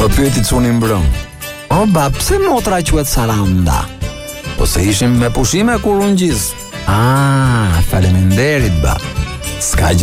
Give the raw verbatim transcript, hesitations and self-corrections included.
Më pyeti Cuni mbrëm: "O bab, pse motra quhet Saranda?" "Po se ishim me pushime kur unë gjis." "Ah, faleminderit bab. S'ka